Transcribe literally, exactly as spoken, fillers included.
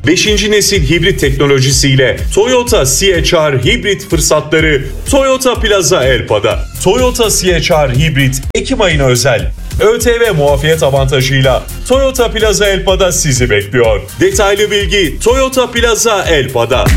beşinci nesil hibrit teknolojisiyle Toyota C H R hibrit fırsatları Toyota Plaza Elpa'da. Toyota C H R hibrit Ekim ayına özel ÖTV muafiyet avantajıyla Toyota Plaza Elpa'da sizi bekliyor. Detaylı bilgi Toyota Plaza Elpa'da.